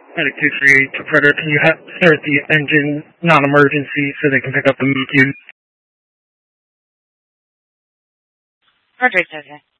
Medic 238 to Predator, can you start the engine non-emergency so they can pick up the unit? Roger, okay.